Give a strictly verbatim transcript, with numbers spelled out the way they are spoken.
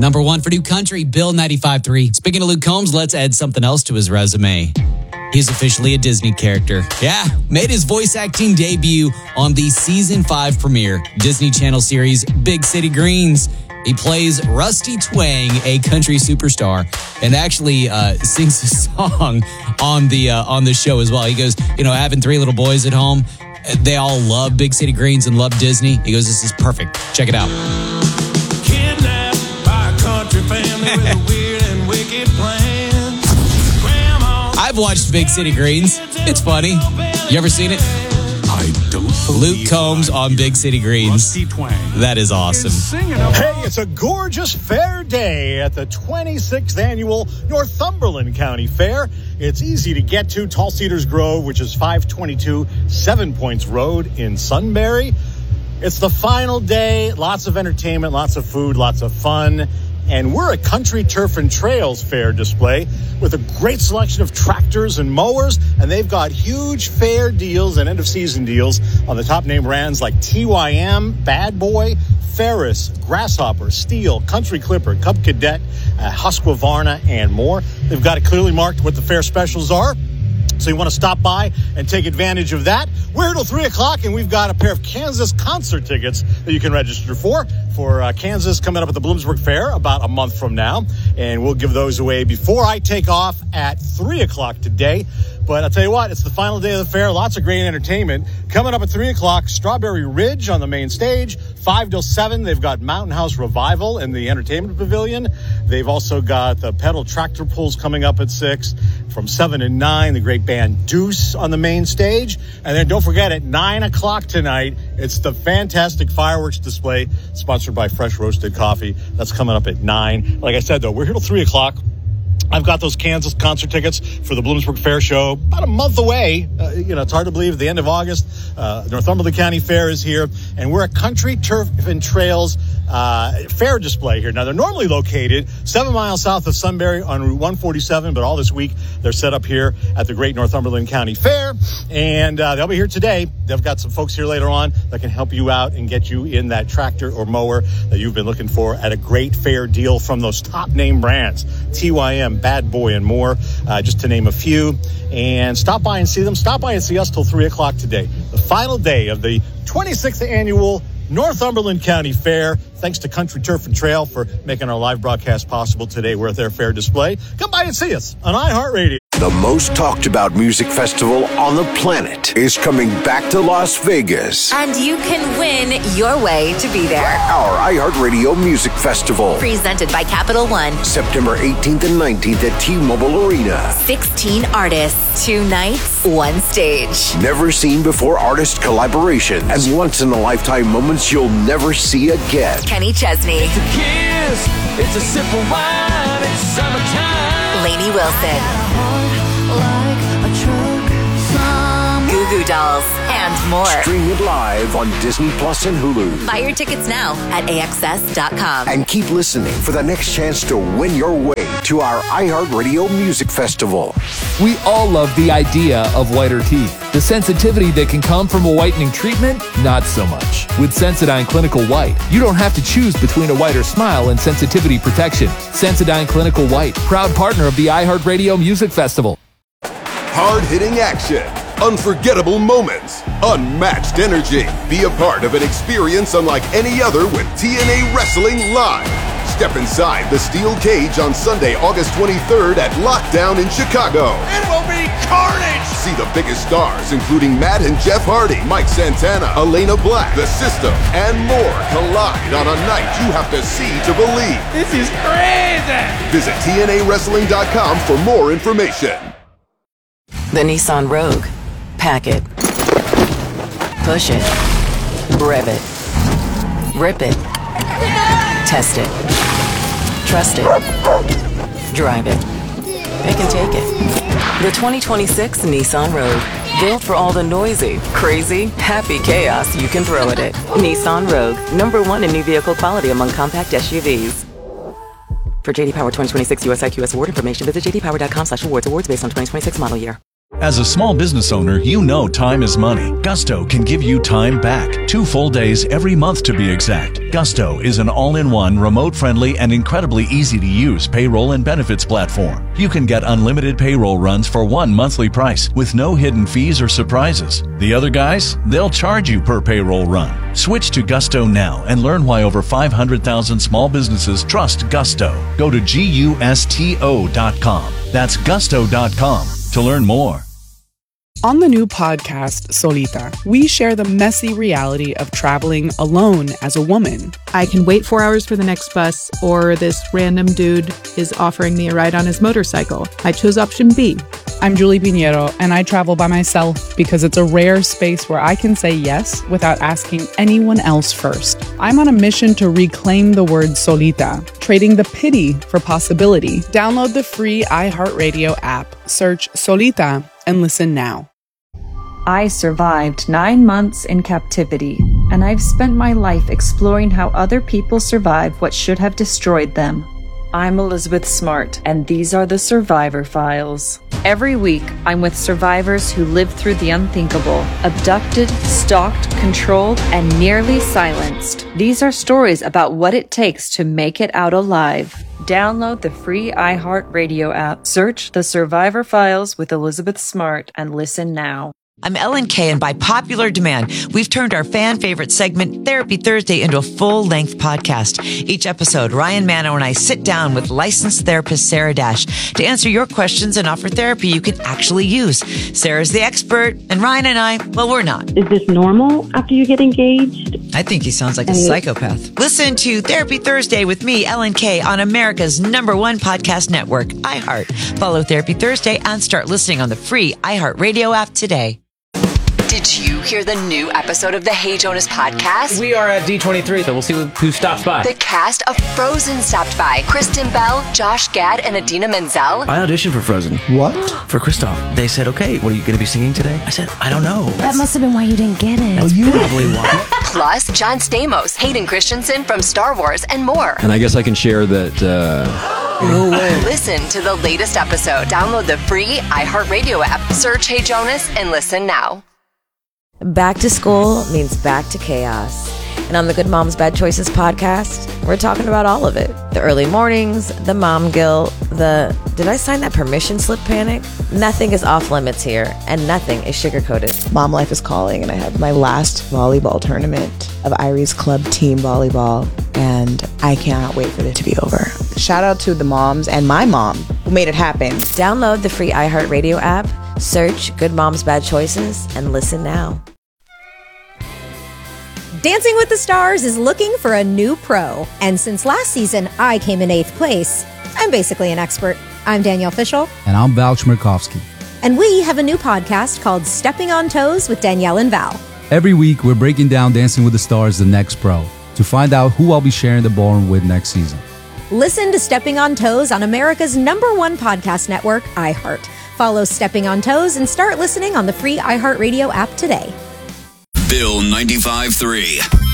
Number one for New Country, Bill ninety-five point three. Speaking of Luke Combs, let's add something else to his resume. He's officially a Disney character. Yeah, made his voice acting debut on the season five premiere Disney Channel series Big City Greens. He plays Rusty Twang, a country superstar, and actually uh, sings a song on the uh, on the show as well. He goes, you know, having three little boys at home, they all love Big City Greens and love Disney. He goes, this is perfect. Check it out. Kidnapped by a country family with a weird and wicked plan. Grandma, I've watched Big City Greens. It's funny. You ever seen it? I don't Luke Combs on Big City Greens. Rusty Twang. That is awesome. Hey, it's a gorgeous fair day at the twenty-sixth Annual Northumberland County Fair. It's easy to get to Tall Cedars Grove, which is five twenty-two Seven Points Road in Sunbury. It's the final day, lots of entertainment, lots of food, lots of fun. And we're a Country Turf and Trails fair display with a great selection of tractors and mowers. And they've got huge fair deals and end-of-season deals on the top name brands like T Y M, Bad Boy, Ferris, Grasshopper, Steel, Country Clipper, Cub Cadet, uh, Husqvarna, and more. They've got it clearly marked what the fair specials are. So you want to stop by and take advantage of that. We're here till three o'clock, and we've got a pair of Kansas concert tickets that you can register for, for uh, Kansas coming up at the Bloomsburg Fair about a month from now. And we'll give those away before I take off at three o'clock today. But I'll tell you what, it's the final day of the fair. Lots of great entertainment. Coming up at three o'clock, Strawberry Ridge on the main stage. five till seven, they've got Mountain House Revival in the Entertainment Pavilion. They've also got the pedal tractor pulls coming up at six. From seven to nine, the great band Deuce on the main stage. And then don't forget, at nine o'clock tonight, it's the fantastic fireworks display sponsored by Fresh Roasted Coffee. That's coming up at nine. Like I said, though, we're here till three o'clock. I've got those Kansas concert tickets for the Bloomsburg Fair Show about a month away. Uh, you know, it's hard to believe, at the end of August. Uh, Northumberland County Fair is here, and we're a Country Turf and Trails uh, fair display here. Now, they're normally located seven miles south of Sunbury on Route one forty-seven, but all this week they're set up here at the great Northumberland County Fair, and uh, they'll be here today. They've got some folks here later on that can help you out and get you in that tractor or mower that you've been looking for at a great fair deal from those top name brands, T Y M, Bad Boy, and more, uh, just to name a few. And stop by and see them. Stop by and see us till three o'clock today, the final day of the twenty-sixth Annual Northumberland County Fair. Thanks to Country Turf and Trail for making our live broadcast possible today. We're at their fair display. Come by and see us on iHeartRadio. The most talked about music festival on the planet is coming back to Las Vegas. And you can win your way to be there. Our iHeartRadio Music Festival. Presented by Capital One. September eighteenth and nineteenth at T-Mobile Arena. sixteen artists, two nights, one stage. Never seen before artist collaborations and once-in-a-lifetime moments you'll never see again. Kenny Chesney. it's a kiss, it's a sip of wine, it's summertime. Lainey Wilson. Goo Goo Dolls, and more. Stream it live on Disney Plus and Hulu. Buy your tickets now at A X S dot com. And keep listening for the next chance to win your way to our iHeartRadio Music Festival. We all love the idea of whiter teeth. The sensitivity that can come from a whitening treatment, not so much. With Sensodyne Clinical White, you don't have to choose between a whiter smile and sensitivity protection. Sensodyne Clinical White, proud partner of the iHeartRadio Music Festival. Hard-hitting action, unforgettable moments, unmatched energy. Be a part of an experience unlike any other with T N A Wrestling Live. Step inside the steel cage on Sunday, August twenty-third at Lockdown in Chicago. It will be carnage! See the biggest stars, including Matt and Jeff Hardy, Mike Santana, Elena Black, The System, and more collide on a night you have to see to believe. This is crazy! Visit T N A wrestling dot com for more information. The Nissan Rogue. Pack it. Push it. Rev it. Rip it. Test it. Trust it. Drive it. Pick and take it. The twenty twenty-six Nissan Rogue. Built for all the noisy, crazy, happy chaos you can throw at it. Nissan Rogue. Number one in new vehicle quality among compact S U Vs. For J D Power twenty twenty-six U S I Q S award information, visit j d power dot com slash awards. Awards based on twenty twenty-six model year. As a small business owner, you know time is money. Gusto can give you time back. Two full days every month to be exact. Gusto is an all-in-one, remote-friendly, and incredibly easy-to-use payroll and benefits platform. You can get unlimited payroll runs for one monthly price with no hidden fees or surprises. The other guys, they'll charge you per payroll run. Switch to Gusto now and learn why over five hundred thousand small businesses trust Gusto. Go to gusto dot com. That's gusto dot com to learn more. On the new podcast, Solita, we share the messy reality of traveling alone as a woman. I can wait four hours for the next bus, or this random dude is offering me a ride on his motorcycle. I chose option B. I'm Julie Pinheiro, and I travel by myself because it's a rare space where I can say yes without asking anyone else first. I'm on a mission to reclaim the word solita, trading the pity for possibility. Download the free iHeartRadio app, search Solita, and listen now. I survived nine months in captivity, and I've spent my life exploring how other people survive what should have destroyed them. I'm Elizabeth Smart, and these are the Survivor Files. Every week, I'm with survivors who lived through the unthinkable, abducted, stalked, controlled, and nearly silenced. These are stories about what it takes to make it out alive. Download the free iHeartRadio app, search The Survivor Files with Elizabeth Smart, and listen now. I'm Ellen Kay, and by popular demand, we've turned our fan favorite segment, Therapy Thursday, into a full-length podcast. Each episode, Ryan Manno and I sit down with licensed therapist Sarah Dash to answer your questions and offer therapy you can actually use. Sarah's the expert, and Ryan and I, well, we're not. Is this normal after you get engaged? I think he sounds like a psychopath. Listen to Therapy Thursday with me, Ellen Kay, on America's number one podcast network, iHeart. Follow Therapy Thursday and start listening on the free iHeartRadio app today. Did you hear the new episode of the Hey Jonas podcast? We are at D twenty-three, so we'll see who stops by. The cast of Frozen stopped by. Kristen Bell, Josh Gad, and Adina Menzel. I auditioned for Frozen. What? For Kristoff. They said, okay, what are you going to be singing today? I said, I don't know. That must have been why you didn't get it. That's you probably why. Plus, John Stamos, Hayden Christensen from Star Wars, and more. And I guess I can share that... Uh... No way. Listen to the latest episode. Download the free iHeartRadio app. Search Hey Jonas and listen now. Back to school means back to chaos. And on the Good Moms Bad Choices podcast, we're talking about all of it. The early mornings, the mom guilt, the did I sign that permission slip panic? Nothing is off limits here, and nothing is sugar-coated. Mom life is calling, and I have my last volleyball tournament of Irie's Club team volleyball, and I cannot wait for it to be over. Shout out to the moms and my mom who made it happen. Download the free iHeartRadio app, search Good Moms Bad Choices, and listen now. Dancing with the Stars is looking for a new pro. And since last season, I came in eighth place. I'm basically an expert. I'm Danielle Fishel. And I'm Val Chmerkovskiy. And we have a new podcast called Stepping on Toes with Danielle and Val. Every week, we're breaking down Dancing with the Stars, the next pro, to find out who I'll be sharing the ballroom with next season. Listen to Stepping on Toes on America's number one podcast network, iHeart. Follow Stepping on Toes and start listening on the free iHeartRadio app today. Bill ninety-five point three.